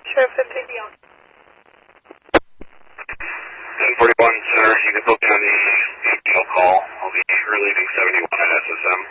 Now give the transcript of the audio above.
Sure, 15 beyond. 1041, sir. You can book me on the APL call. I'll be relieving 71 at SSM.